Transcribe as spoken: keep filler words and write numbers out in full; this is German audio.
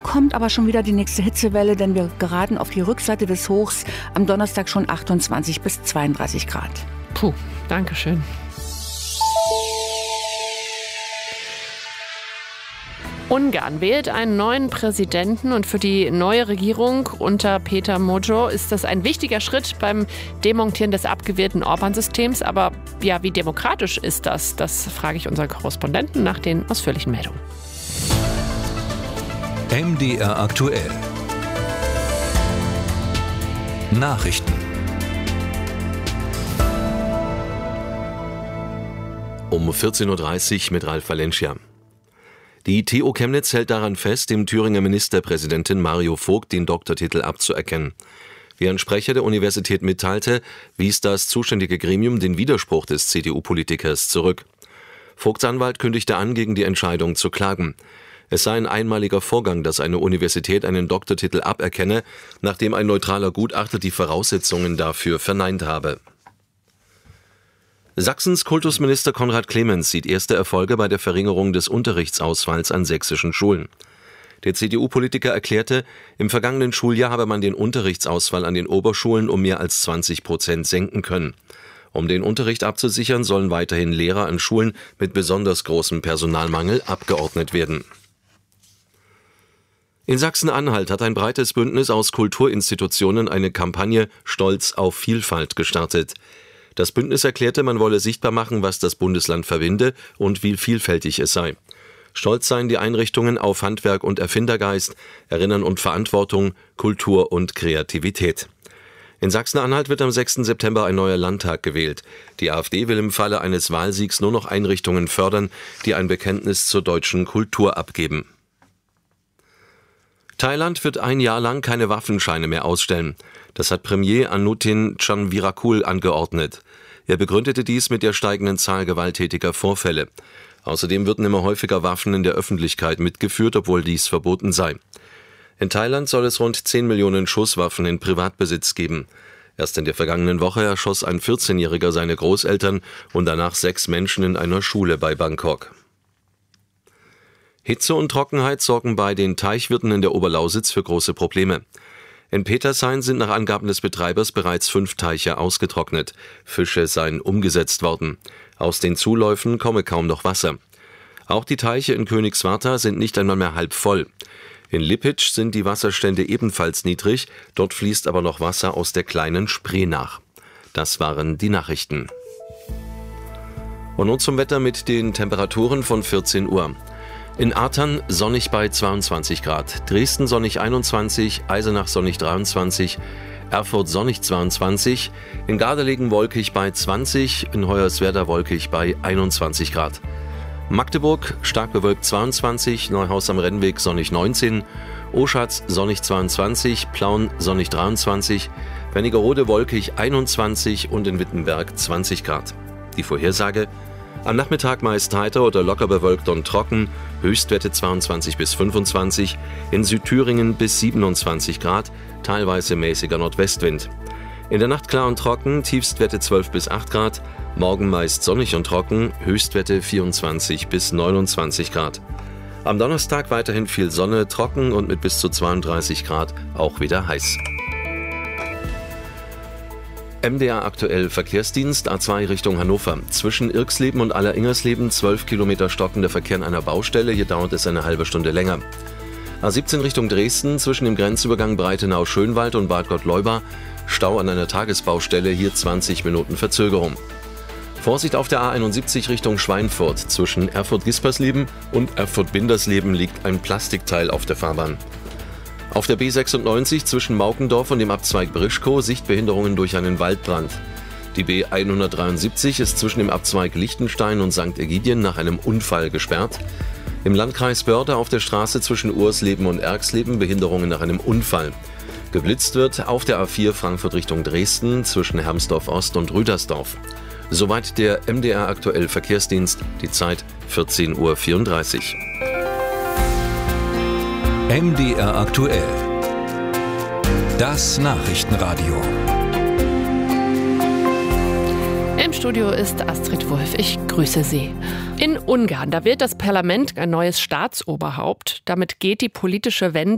kommt aber schon wieder die nächste Hitzewelle, denn wir geraten auf die Rückseite des Hochs. Am Donnerstag schon achtundzwanzig bis zweiunddreißig Grad. Puh, danke schön. Ungarn wählt einen neuen Präsidenten und für die neue Regierung unter Peter Mojo ist das ein wichtiger Schritt beim Demontieren des abgewählten Orban-Systems. Aber ja, wie demokratisch ist das? Das frage ich unseren Korrespondenten nach den ausführlichen Meldungen. M D R aktuell. Nachrichten. Um vierzehn Uhr dreißig mit Ralf Valencia. Die T U Chemnitz hält daran fest, dem Thüringer Ministerpräsidenten Mario Vogt den Doktortitel abzuerkennen. Wie ein Sprecher der Universität mitteilte, wies das zuständige Gremium den Widerspruch des C D U-Politikers zurück. Vogts Anwalt kündigte an, gegen die Entscheidung zu klagen. Es sei ein einmaliger Vorgang, dass eine Universität einen Doktortitel aberkenne, nachdem ein neutraler Gutachter die Voraussetzungen dafür verneint habe. Sachsens Kultusminister Konrad Clemens sieht erste Erfolge bei der Verringerung des Unterrichtsausfalls an sächsischen Schulen. Der C D U-Politiker erklärte, im vergangenen Schuljahr habe man den Unterrichtsausfall an den Oberschulen um mehr als zwanzig Prozent senken können. Um den Unterricht abzusichern, sollen weiterhin Lehrer an Schulen mit besonders großem Personalmangel abgeordnet werden. In Sachsen-Anhalt hat ein breites Bündnis aus Kulturinstitutionen eine Kampagne Stolz auf Vielfalt gestartet. Das Bündnis erklärte, man wolle sichtbar machen, was das Bundesland verbinde und wie vielfältig es sei. Stolz seien die Einrichtungen auf Handwerk und Erfindergeist, Erinnern und Verantwortung, Kultur und Kreativität. In Sachsen-Anhalt wird am sechsten September ein neuer Landtag gewählt. Die AfD will im Falle eines Wahlsiegs nur noch Einrichtungen fördern, die ein Bekenntnis zur deutschen Kultur abgeben. Thailand wird ein Jahr lang keine Waffenscheine mehr ausstellen. Das hat Premier Anutin Chanvirakul angeordnet. Er begründete dies mit der steigenden Zahl gewalttätiger Vorfälle. Außerdem würden immer häufiger Waffen in der Öffentlichkeit mitgeführt, obwohl dies verboten sei. In Thailand soll es rund zehn Millionen Schusswaffen in Privatbesitz geben. Erst in der vergangenen Woche erschoss ein vierzehnjähriger seine Großeltern und danach sechs Menschen in einer Schule bei Bangkok. Hitze und Trockenheit sorgen bei den Teichwirten in der Oberlausitz für große Probleme. In Petershain sind nach Angaben des Betreibers bereits fünf Teiche ausgetrocknet. Fische seien umgesetzt worden. Aus den Zuläufen komme kaum noch Wasser. Auch die Teiche in Königswartha sind nicht einmal mehr halb voll. In Lippitsch sind die Wasserstände ebenfalls niedrig, dort fließt aber noch Wasser aus der kleinen Spree nach. Das waren die Nachrichten. Und nun zum Wetter mit den Temperaturen von vierzehn Uhr. In Artern sonnig bei zweiundzwanzig Grad, Dresden sonnig einundzwanzig, Eisenach sonnig dreiundzwanzig, Erfurt sonnig zweiundzwanzig, in Gardelegen wolkig bei zwanzig, in Hoyerswerda wolkig bei einundzwanzig Grad. Magdeburg stark bewölkt zweiundzwanzig, Neuhaus am Rennweg sonnig neunzehn, Oschatz sonnig zweiundzwanzig, Plauen sonnig dreiundzwanzig, Wernigerode wolkig einundzwanzig und in Wittenberg zwanzig Grad. Die Vorhersage: am Nachmittag meist heiter oder locker bewölkt und trocken, Höchstwerte zweiundzwanzig bis fünfundzwanzig, in Südthüringen bis siebenundzwanzig Grad, teilweise mäßiger Nordwestwind. In der Nacht klar und trocken, Tiefstwerte zwölf bis acht Grad, morgen meist sonnig und trocken, Höchstwerte vierundzwanzig bis neunundzwanzig Grad. Am Donnerstag weiterhin viel Sonne, trocken und mit bis zu zweiunddreißig Grad auch wieder heiß. M D R aktuell Verkehrsdienst A zwei Richtung Hannover. Zwischen Irxleben und Aller-Ingersleben zwölf Kilometer stockender Verkehr an einer Baustelle. Hier dauert es eine halbe Stunde länger. A siebzehn Richtung Dresden zwischen dem Grenzübergang Breitenau-Schönwald und Bad Gottleuba. Stau an einer Tagesbaustelle. Hier zwanzig Minuten Verzögerung. Vorsicht auf der A einundsiebzig Richtung Schweinfurt. Zwischen Erfurt-Gispersleben und Erfurt-Bindersleben liegt ein Plastikteil auf der Fahrbahn. Auf der B sechsundneunzig zwischen Maukendorf und dem Abzweig Brischkow Sichtbehinderungen durch einen Waldbrand. Die B hundertdreiundsiebzig ist zwischen dem Abzweig Lichtenstein und Sankt Ägidien nach einem Unfall gesperrt. Im Landkreis Börde auf der Straße zwischen Ursleben und Erxleben Behinderungen nach einem Unfall. Geblitzt wird auf der A vier Frankfurt Richtung Dresden zwischen Hermsdorf Ost und Rüdersdorf. Soweit der M D R aktuell Verkehrsdienst, die Zeit vierzehn Uhr vierunddreißig. M D R aktuell. Das Nachrichtenradio. Im Studio ist Astrid Wolf. Ich grüße Sie. In Ungarn, da wählt das Parlament ein neues Staatsoberhaupt. Damit geht die politische Wende